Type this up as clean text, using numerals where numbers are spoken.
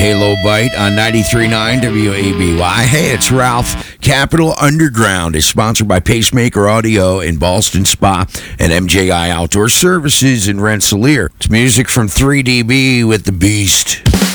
Halo Bite on 93.9 WABY. Hey, it's Ralph. Capital Underground is sponsored by Pacemaker Audio in Ballston Spa and MJI Outdoor Services in Rensselaer. It's music from 3DB with The Beast.